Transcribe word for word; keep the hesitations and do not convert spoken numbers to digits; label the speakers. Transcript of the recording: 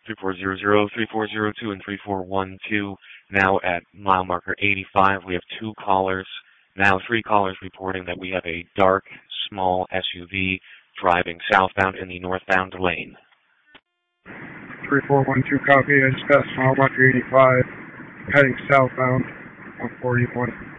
Speaker 1: three four zero zero, three four zero two, and three four one two. Now at mile marker eighty-five, we have two callers. Now three callers reporting that we have a dark, small S U V driving southbound in the northbound lane.
Speaker 2: three four one two, copy. I just passed mile marker eighty-five, heading southbound on forty-one.